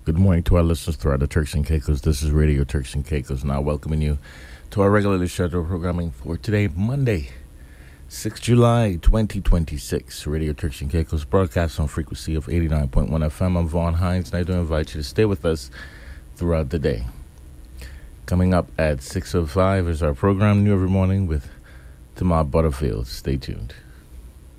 Good morning to our listeners throughout the Turks and Caicos. This is Radio Turks and Caicos, now welcoming you to our regularly scheduled programming for today, Monday, 6 July 2026. Radio Turks and Caicos broadcasts on frequency of 89.1 FM. I'm Vaughn Hines, and I do invite you to stay with us throughout the day. Coming up at 6:05 is our program, New Every Morning with Tamar Butterfield. Stay tuned.